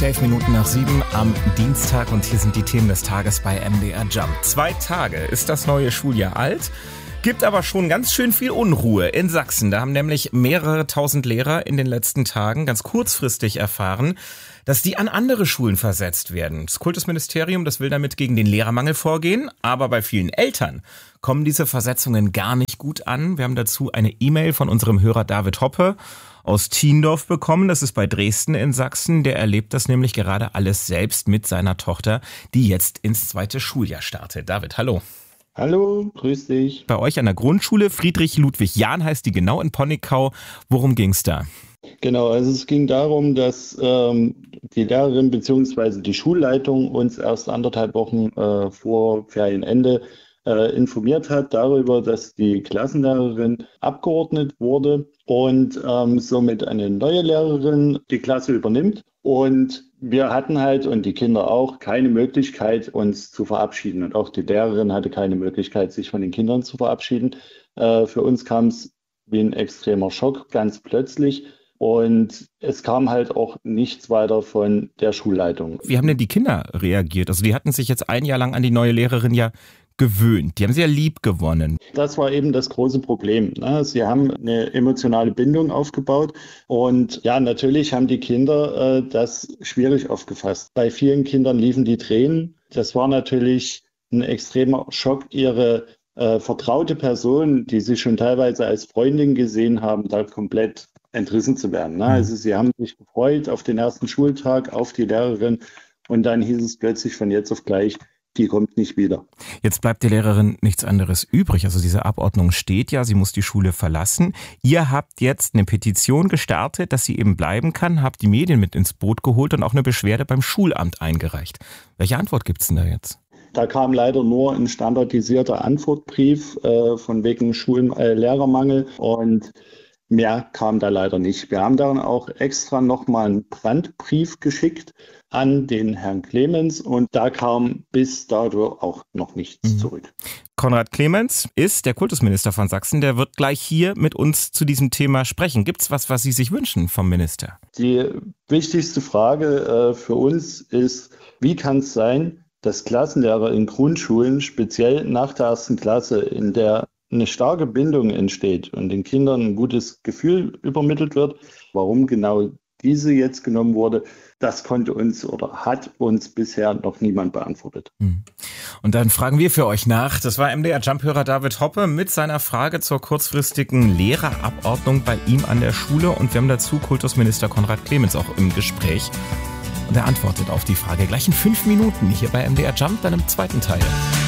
Heute 7:11 am Dienstag und hier sind die Themen des Tages bei MDR Jump. 2 Tage ist das neue Schuljahr alt, gibt aber schon ganz schön viel Unruhe in Sachsen. Da haben nämlich mehrere tausend Lehrer in den letzten Tagen ganz kurzfristig erfahren, dass die an andere Schulen versetzt werden. Das Kultusministerium, das will damit gegen den Lehrermangel vorgehen, aber bei vielen Eltern kommen diese Versetzungen gar nicht gut an. Wir haben dazu eine E-Mail von unserem Hörer David Hoppe aus Thiendorf bekommen. Das ist bei Dresden in Sachsen. Der erlebt das nämlich gerade alles selbst mit seiner Tochter, die jetzt ins 2. Schuljahr startet. David, hallo. Hallo, grüß dich. Bei euch an der Grundschule Friedrich Ludwig Jahn heißt die genau in Ponickau. Worum ging's da? Genau, also es ging darum, dass die Lehrerin bzw. die Schulleitung uns erst 1,5 Wochen vor Ferienende informiert hat darüber, dass die Klassenlehrerin abgeordnet wurde und somit eine neue Lehrerin die Klasse übernimmt. Und wir hatten halt und die Kinder auch keine Möglichkeit, uns zu verabschieden. Und auch die Lehrerin hatte keine Möglichkeit, sich von den Kindern zu verabschieden. Für uns kam es wie ein extremer Schock, ganz plötzlich. Und es kam halt auch nichts weiter von der Schulleitung. Wie haben denn die Kinder reagiert? Also die hatten sich jetzt ein Jahr lang an die neue Lehrerin ja gewöhnt. Die haben sie ja lieb gewonnen. Das war eben das große Problem. Sie haben eine emotionale Bindung aufgebaut und ja, natürlich haben die Kinder das schwierig aufgefasst. Bei vielen Kindern liefen die Tränen. Das war natürlich ein extremer Schock, ihre vertraute Person, die sie schon teilweise als Freundin gesehen haben, da komplett entrissen zu werden. Also sie haben sich gefreut auf den ersten Schultag, auf die Lehrerin und dann hieß es plötzlich von jetzt auf gleich, die kommt nicht wieder. Jetzt bleibt der Lehrerin nichts anderes übrig. Also diese Abordnung steht ja, sie muss die Schule verlassen. Ihr habt jetzt eine Petition gestartet, dass sie eben bleiben kann, habt die Medien mit ins Boot geholt und auch eine Beschwerde beim Schulamt eingereicht. Welche Antwort gibt's denn da jetzt? Da kam leider nur ein standardisierter Antwortbrief von wegen Lehrermangel und mehr kam da leider nicht. Wir haben dann auch extra nochmal einen Brandbrief geschickt an den Herrn Clemens und da kam bis dato auch noch nichts zurück. Konrad Clemens ist der Kultusminister von Sachsen, der wird gleich hier mit uns zu diesem Thema sprechen. Gibt's was Sie sich wünschen vom Minister? Die wichtigste Frage für uns ist, wie kann es sein, dass Klassenlehrer in Grundschulen, speziell nach der 1. Klasse, in der eine starke Bindung entsteht und den Kindern ein gutes Gefühl übermittelt wird, warum genau diese jetzt genommen wurde, das konnte uns oder hat uns bisher noch niemand beantwortet. Und dann fragen wir für euch nach. Das war MDR Jump-Hörer David Hoppe mit seiner Frage zur kurzfristigen Lehrerabordnung bei ihm an der Schule. Und wir haben dazu Kultusminister Konrad Clemens auch im Gespräch. Und er antwortet auf die Frage gleich in 5 Minuten hier bei MDR Jump, dann im zweiten Teil.